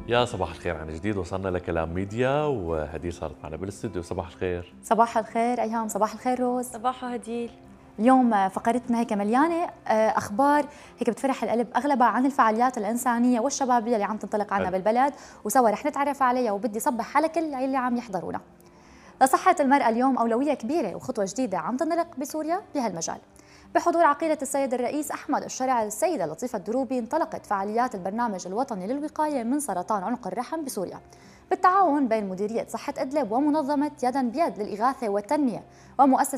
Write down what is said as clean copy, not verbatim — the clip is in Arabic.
يا صباح الخير عن جديد، وصلنا لكلام ميديا وهديل صارت معنا بالاستوديو. صباح الخير. صباح الخير أيهام، صباح الخير روز. صباحو هديل. اليوم فقرتنا هيك مليانة أخبار هيك بتفرح القلب، أغلبها عن الفعاليات الإنسانية والشبابية اللي عم تنطلق عنا بالبلد، وسوا رح نتعرف عليها، وبدي صبح على كل اللي عم يحضرونا. لصحة المرأة اليوم أولوية كبيرة وخطوة جديدة عم تنطلق بسوريا بهالمجال. بحضور عقيلة السيد الرئيس أحمد الشرع السيدة لطيفة الدروبي انطلقت فعاليات البرنامج الوطني للوقاية من سرطان عنق الرحم بسوريا بالتعاون بين مديرية صحة إدلب ومنظمة يدا بيد للإغاثة والتنمية ومؤسسة